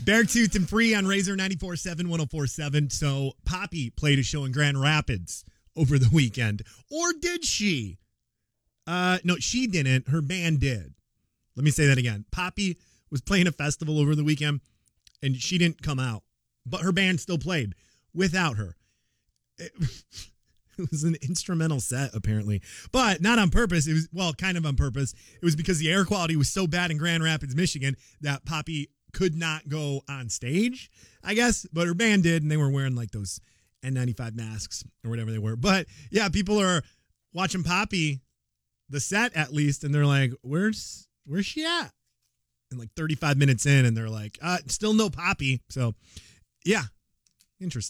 Beartooth and Free on Razor 94.7, 104.7. So Poppy played a show in Grand Rapids over the weekend. Or did she? No, she didn't. Her band did. Let me say that again. Poppy was playing a festival over the weekend, and she didn't come out. But her band still played without her. It was an instrumental set, apparently. But not on purpose. It was, well, kind of on purpose. It was because the air quality was so bad in Grand Rapids, Michigan, that Poppy could not go on stage, I guess. But her band did, and they were wearing like those N95 masks or whatever they were. But, yeah, people are watching Poppy, the set at least, and they're like, where's she at? And like 35 minutes in, and they're like, still no Poppy. So, yeah, interesting.